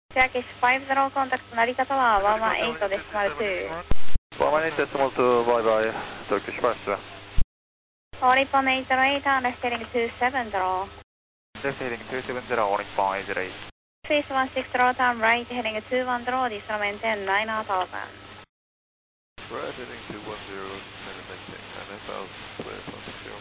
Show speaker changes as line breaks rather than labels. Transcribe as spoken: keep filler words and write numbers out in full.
Turkish five zero, contact Narita Tower, one one eight decimal two.
one one eight decimal two, bye bye, Turkish five zero.
All Nippon eight zero eight, and left heading two seven zero.
Left heading two seven zero, all Nippon eight zero eight.
Swiss one six zero, turn right heading two one zero, decimal maintain nine thousand.
Right heading two one zero, maintain nine thousand, clear for six zero.